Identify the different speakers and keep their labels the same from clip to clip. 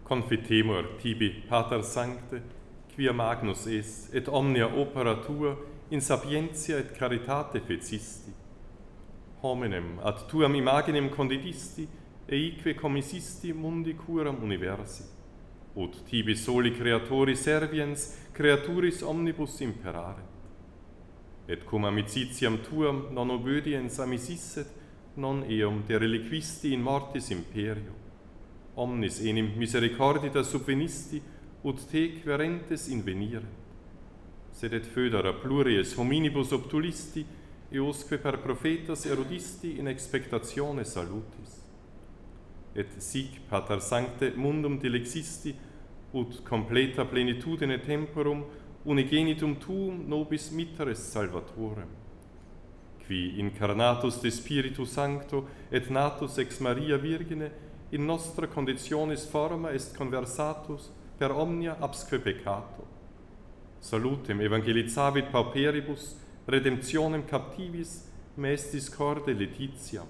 Speaker 1: Confitemur tibi Pater Sancte, quia magnus es, et omnia opera tua in sapientia et caritate fecisti. Hominem ad tuam imaginem condidisti, eique commissisti mundi curam universi. Ut tibi soli creatori serviens, creaturis omnibus imperarent. Et cum amicitiam tuam non obediens amisisset, non eum de reliquisti in mortis imperio. Omnis enim misericordita subvenisti, ut te querentes invenirent. Sed et foedera pluries hominibus obtulisti, eosque per prophetas erudisti in expectatione salutis. Et sic, Pater Sancte, mundum dilexisti, ut completa plenitudine temporum, unigenitum tuum nobis mitteres salvatorem. Qui incarnatus de Spiritu Sancto et natus ex Maria Virgine, in nostra conditionis forma est conversatus per omnia absque peccato. Salutem evangelizavit pauperibus, redemptionem captivis, mestis corde letitiam.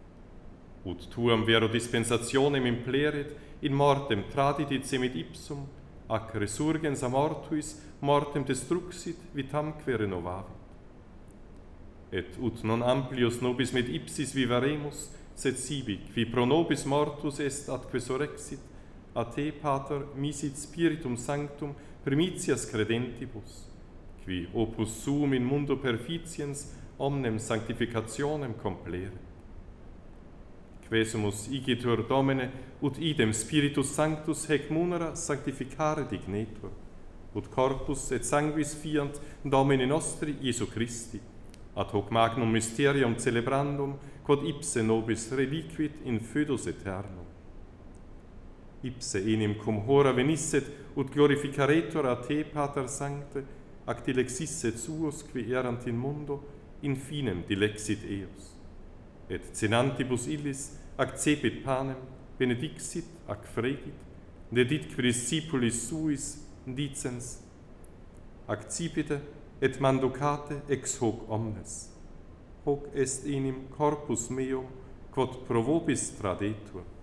Speaker 1: Ut tuam vero dispensationem impleret, in mortem tradidit semit ipsum, ac resurgens a mortuis, mortem destruxit, vitamque renovavit. Et ut non amplius nobis med ipsis vivaremus, sed sibi, qui pro nobis mortus est atque sorexit, a te, Pater, misit Spiritum Sanctum primitias credentibus, qui opus suum in mundo perficiens omnem sanctificationem compleret. Quesumus igitur Domine, ut idem Spiritus Sanctus hec munera sanctificare dignetur, ut corpus et sanguis fiant Domini nostri Iesu Christi, ad hoc magnum mysterium celebrandum, quod ipse nobis reliquit in foedus aeternum. Ipse enim cum hora venisset, ut glorificaretur a te, Pater Sancte, ac dilexisset suos, qui erant in mundo, in finem dilexit eos. Et cenantibus illis, accepit panem, benedixit ac fregit, deditque discipulis suis, dicens, accipite et manducate ex hoc omnes. Hoc est enim corpus meum, quod pro vobis tradetur.